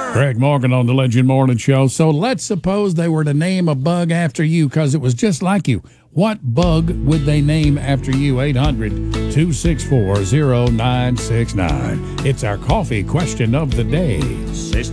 Greg Morgan on the Legend Morning Show. So let's suppose they were to name a bug after you because it was just like you. What bug would they name after you? 800-264-0969. It's our coffee question of the day.